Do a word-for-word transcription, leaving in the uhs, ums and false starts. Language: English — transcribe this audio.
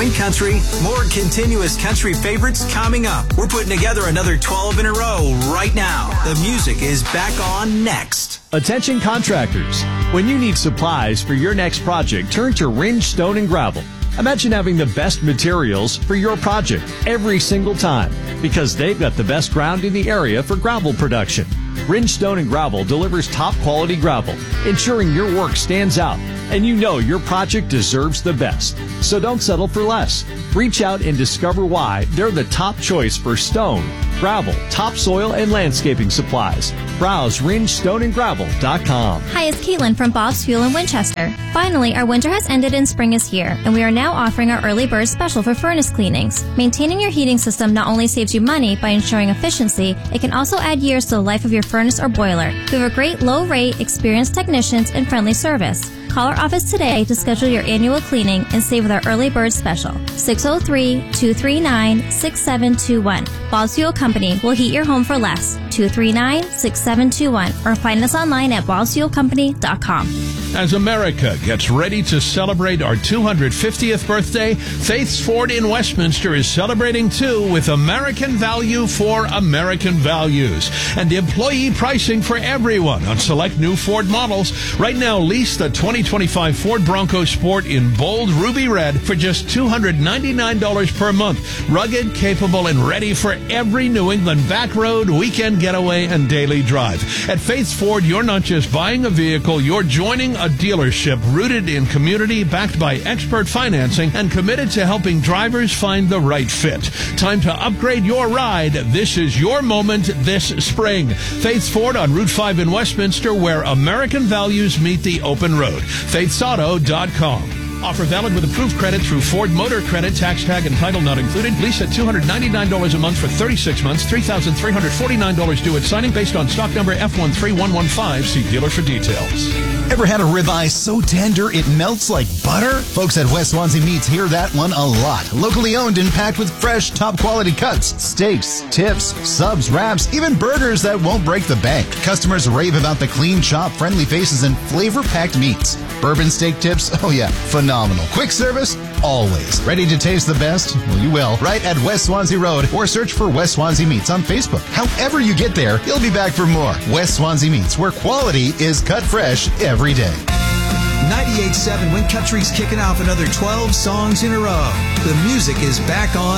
Wind Country. More continuous country favorites coming up. We're putting together another twelve in a row right now. The music is back on next. Attention contractors. When you need supplies for your next project, turn to Ringe Stone and Gravel. Imagine having the best materials for your project every single time because they've got the best ground in the area for gravel production. Ringe Stone and Gravel delivers top quality gravel, ensuring your work stands out and you know your project deserves the best. So don't settle for less. Reach out and discover why they're the top choice for stone, gravel, topsoil, and landscaping supplies. Browse ringe stone and gravel dot com. Hi, it's Caitlin from Bob's Fuel in Winchester. Finally, our winter has ended and spring is here, and we are now offering our early bird special for furnace cleanings. Maintaining your heating system not only saves you money by ensuring efficiency, it can also add years to the life of your furnace or boiler. We have a great low rate, experienced technicians, and friendly service. Call our office today to schedule your annual cleaning and save with our early bird special. six oh three, two three nine, six seven two one. Bob's Fuel Company will heat your home for less. two three nine, six seven two one or find us online at bobs fuel company dot com. As America gets ready to celebrate our two hundred fiftieth birthday, Faith's Ford in Westminster is celebrating too with American value for American values and employee pricing for everyone on select new Ford models. Right now, lease the twenty twenty-five Ford Bronco Sport in bold ruby red for just two hundred ninety-nine dollars per month. Rugged, capable, and ready for every New England back road, weekend getaway, and daily drive. At Faith's Ford, you're not just buying a vehicle, you're joining a dealership rooted in community, backed by expert financing, and committed to helping drivers find the right fit. Time to upgrade your ride. This is your moment this spring. Faith's Ford on Route five in Westminster, where American values meet the open road. faiths auto dot com. Offer valid with approved credit through Ford Motor Credit, tax tag and title not included. Lease at two hundred ninety-nine dollars a month for thirty-six months, three thousand three hundred forty-nine dollars due at signing based on stock number F one three one one five. See dealer for details. Ever had a ribeye so tender it melts like butter? Folks at West Swansea Meats hear that one a lot. Locally owned and packed with fresh, top-quality cuts, steaks, tips, subs, wraps, even burgers that won't break the bank. Customers rave about the clean chop, friendly faces, and flavor-packed meats. Bourbon steak tips? Oh yeah, phenomenal. Quick service? Always. Ready to taste the best? Well, you will. Right at West Swansea Road or search for West Swansea Meats on Facebook. However you get there, you'll be back for more. West Swansea Meats, where quality is cut fresh every day. ninety-eight point seven Wind Country's kicking off another twelve songs in a row. The music is back on.